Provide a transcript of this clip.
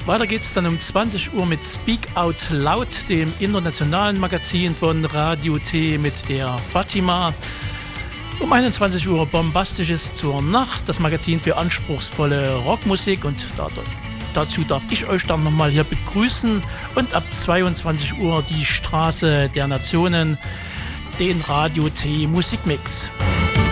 Weiter geht's dann um 20 Uhr mit Speak Out Loud, dem internationalen Magazin von Radio T mit der Fatima. Um 21 Uhr Bombastisches zur Nacht, das Magazin für anspruchsvolle Rockmusik, und dazu darf ich euch dann nochmal hier begrüßen. Und ab 22 Uhr die Straße der Nationen, den Radio T Musikmix.